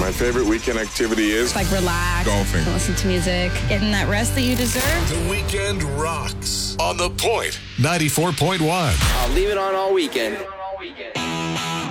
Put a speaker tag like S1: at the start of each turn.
S1: My favorite weekend activity is
S2: like relax,
S1: golfing,
S2: listen to music, getting that rest that you deserve.
S3: The Weekend rocks on The Point 94.1.
S4: I'll leave it on all weekend.